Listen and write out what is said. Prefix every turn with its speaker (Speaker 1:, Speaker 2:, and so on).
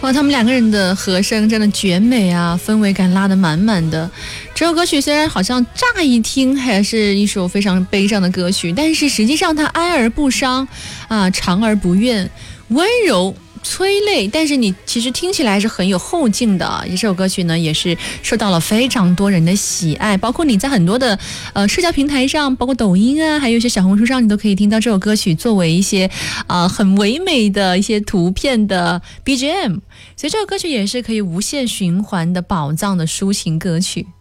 Speaker 1: 哇，他们两个人的和声真的绝美啊，氛围感拉得满满的。这首歌曲虽然好像乍一听还是一首非常悲伤的歌曲，但是实际上它哀而不伤啊，长而不怨，温柔催泪，但是你其实听起来是很有后劲的。这首歌曲呢也是受到了非常多人的喜爱，包括你在很多的社交平台上，包括抖音啊，还有一些小红书上，你都可以听到这首歌曲作为一些很唯美的一些图片的 BGM， 所以这首歌曲也是可以无限循环的宝藏的抒情歌曲。